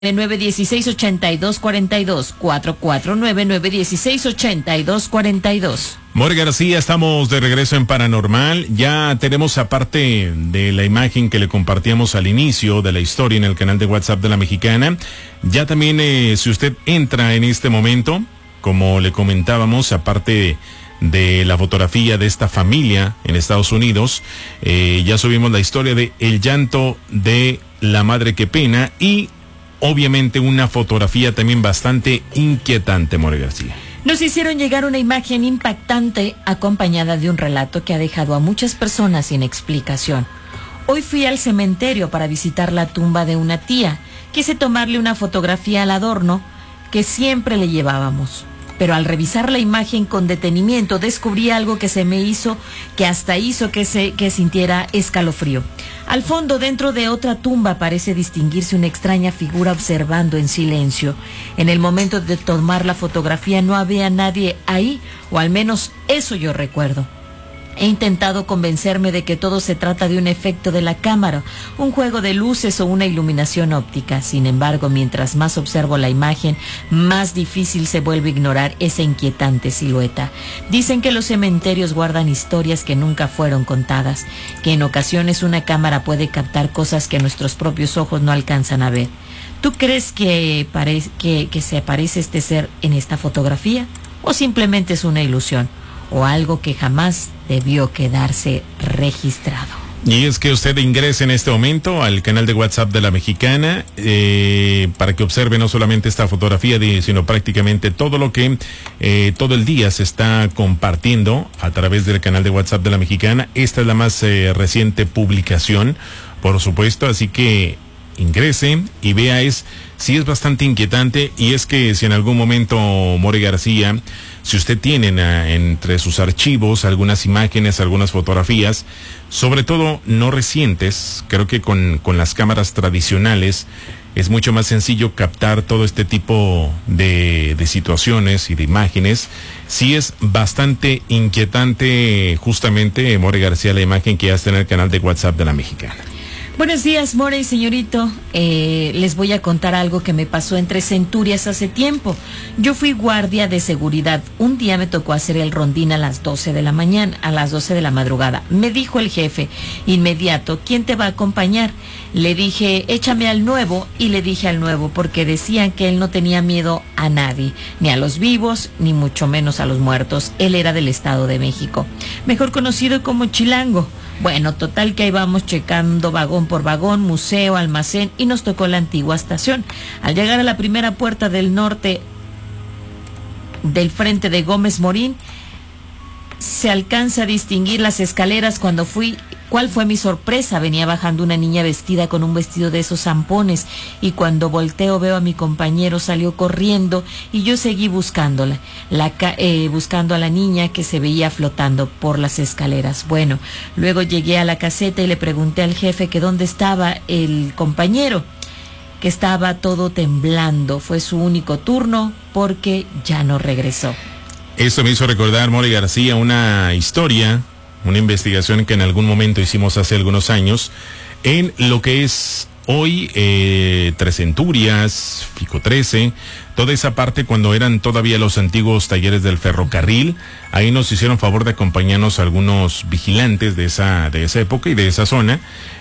916-8242, 449-916-8242. More García, estamos de regreso en Paranormal. Ya tenemos, aparte de la imagen que le compartíamos al inicio de la historia en el canal de WhatsApp de La Mexicana, ya también si usted entra en este momento, como le comentábamos, aparte de la fotografía de esta familia en Estados Unidos, ya subimos la historia de el llanto de la madre que pena y obviamente una fotografía también bastante inquietante, More García. Nos hicieron llegar una imagen impactante acompañada de un relato que ha dejado a muchas personas sin explicación. Hoy fui al cementerio para visitar la tumba de una tía. Quise tomarle una fotografía al adorno que siempre le llevábamos. Pero al revisar la imagen con detenimiento descubrí algo que hasta hizo que sintiera escalofrío. Al fondo, dentro de otra tumba, parece distinguirse una extraña figura observando en silencio. En el momento de tomar la fotografía no había nadie ahí, o al menos eso yo recuerdo. He intentado convencerme de que todo se trata de un efecto de la cámara, un juego de luces o una iluminación óptica. Sin embargo, mientras más observo la imagen, más difícil se vuelve a ignorar esa inquietante silueta. Dicen que los cementerios guardan historias que nunca fueron contadas, que en ocasiones una cámara puede captar cosas que nuestros propios ojos no alcanzan a ver. ¿Tú crees que se aparece este ser en esta fotografía? ¿O simplemente es una ilusión? ¿O algo que jamás debió quedarse registrado? Y es que usted ingrese en este momento al canal de WhatsApp de La Mexicana para que observe no solamente esta fotografía, sino prácticamente todo lo que todo el día se está compartiendo a través del canal de WhatsApp de La Mexicana. Esta es la más reciente publicación, por supuesto, así que ingrese y vea, sí es bastante inquietante. Y es que si en algún momento, More García, si usted tiene entre sus archivos algunas imágenes, algunas fotografías, sobre todo no recientes, creo que con las cámaras tradicionales es mucho más sencillo captar todo este tipo de situaciones y de imágenes. Sí es bastante inquietante, justamente, More García, la imagen que ya está en el canal de WhatsApp de La Mexicana. Buenos días, More y señorito. Les voy a contar algo que me pasó en Tres Centurias hace tiempo. Yo fui guardia de seguridad. Un día me tocó hacer el rondín a las 12 de la madrugada. Me dijo el jefe, inmediato, ¿quién te va a acompañar? Le dije, échame al nuevo, y le dije al nuevo, porque decían que él no tenía miedo a nadie, ni a los vivos, ni mucho menos a los muertos. Él era del Estado de México, mejor conocido como Chilango. Bueno, total que ahí vamos checando vagón por vagón, museo, almacén, y nos tocó la antigua estación. Al llegar a la primera puerta del norte del frente de Gómez Morín, se alcanza a distinguir las escaleras. ¿Cuál fue mi sorpresa? Venía bajando una niña vestida con un vestido de esos zampones, y cuando volteo veo a mi compañero, salió corriendo y yo seguí buscándola, buscando a la niña que se veía flotando por las escaleras. Bueno, luego llegué a la caseta y le pregunté al jefe que dónde estaba el compañero, que estaba todo temblando. Fue su único turno porque ya no regresó. Esto me hizo recordar, More García, una historia, una investigación que en algún momento hicimos hace algunos años en lo que es hoy Tres Centurias, Fico 13, toda esa parte cuando eran todavía los antiguos talleres del ferrocarril. Ahí nos hicieron favor de acompañarnos algunos vigilantes de esa época y de esa zona.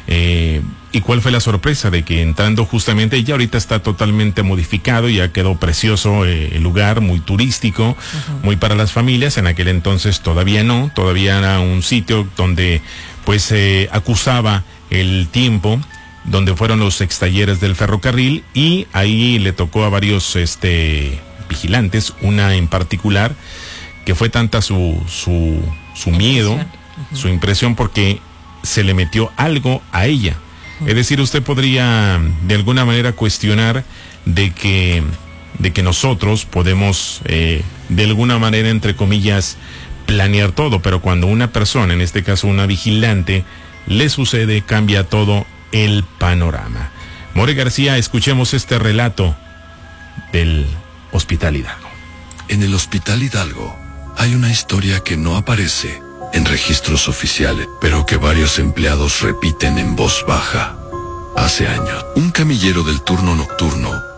¿Y cuál fue la sorpresa? De que entrando justamente, ya ahorita está totalmente modificado, ya quedó precioso el lugar, muy turístico, muy para las familias. En aquel entonces todavía no, todavía era un sitio donde pues se acusaba el tiempo, donde fueron los extalleres del ferrocarril, y ahí le tocó a varios vigilantes, una en particular, que fue tanta su miedo, su impresión, porque se le metió algo a ella. Es decir, usted podría de alguna manera cuestionar de que nosotros podemos de alguna manera, entre comillas, planear todo, pero cuando una persona, en este caso una vigilante, le sucede, cambia todo el panorama. More García, escuchemos este relato del Hospital Hidalgo. En el Hospital Hidalgo hay una historia que no aparece en registros oficiales, pero que varios empleados repiten en voz baja. Hace años, un camillero del turno nocturno